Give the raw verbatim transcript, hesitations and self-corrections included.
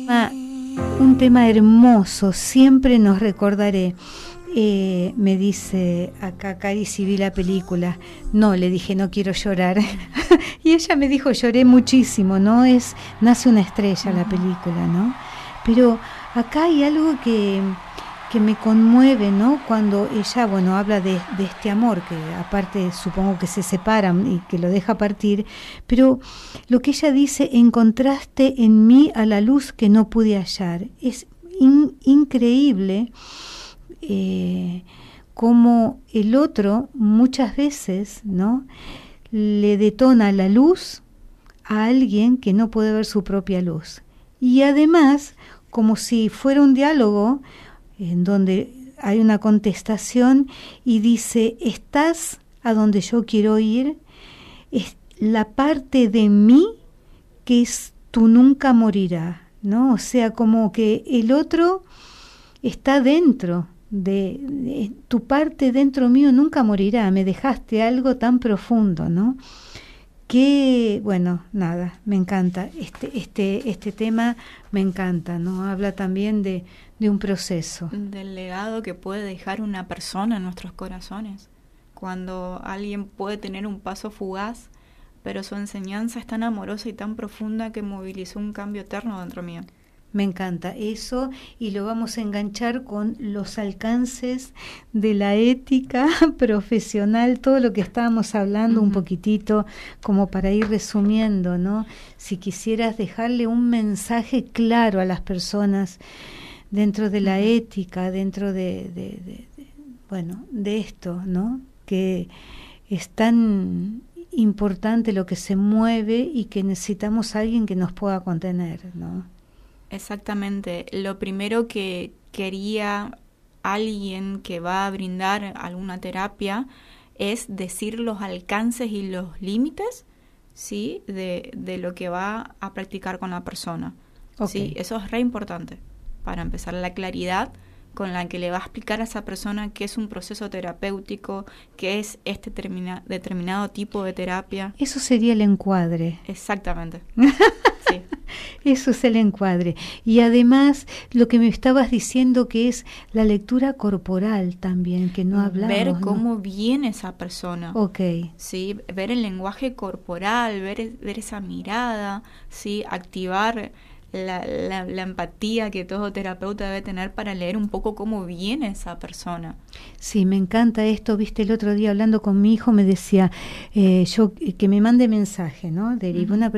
Ah, un tema hermoso, siempre nos recordaré. Eh, me dice acá, Cari, si vi la película. No, le dije, no quiero llorar. Y ella me dijo, lloré muchísimo, ¿no? Es Nace una estrella la película, ¿no? Pero acá hay algo que, que me conmueve, ¿no? Cuando ella, bueno, habla de, de este amor, que aparte supongo que se separan y que lo deja partir, pero lo que ella dice, encontraste en mí a la luz que no pude hallar. Es in, increíble. Eh, como el otro muchas veces, ¿no?, le detona la luz a alguien que no puede ver su propia luz. Y además, como si fuera un diálogo en donde hay una contestación y dice, estás a donde yo quiero ir, es la parte de mí que es tú nunca morirá, ¿no? O sea, como que el otro está dentro De, de tu parte dentro mío nunca morirá, me dejaste algo tan profundo, ¿no? Que, bueno, nada, me encanta, este, este, este tema me encanta, ¿no? Habla también de, de un proceso. Del legado que puede dejar una persona en nuestros corazones, cuando alguien puede tener un paso fugaz, pero su enseñanza es tan amorosa y tan profunda que movilizó un cambio eterno dentro mío. Me encanta eso, y lo vamos a enganchar con los alcances de la ética profesional, todo lo que estábamos hablando, uh-huh, un poquitito, como para ir resumiendo, ¿no? Si quisieras dejarle un mensaje claro a las personas dentro de la, uh-huh, ética, dentro de, de, de, de, bueno, de esto, ¿no? Que es tan importante lo que se mueve y que necesitamos a alguien que nos pueda contener, ¿no? Exactamente. Lo primero que quería alguien que va a brindar alguna terapia es decir los alcances y los límites, ¿sí?, de, de lo que va a practicar con la persona. Okay. ¿Sí? Eso es re importante para empezar, la claridad con la que le va a explicar a esa persona qué es un proceso terapéutico, qué es este termina, determinado tipo de terapia. Eso sería el encuadre. Exactamente. Sí. Eso es el encuadre. Y además, lo que me estabas diciendo, que es la lectura corporal también, que no hablamos. Ver cómo ¿no? viene esa persona. Okay. Sí, ver el lenguaje corporal, ver, ver esa mirada, sí, activar La, la, la empatía que todo terapeuta debe tener para leer un poco cómo viene esa persona. Sí, me encanta esto. Viste, el otro día hablando con mi hijo me decía, eh, yo que me mande mensaje, ¿no? Derivo, uh-huh, una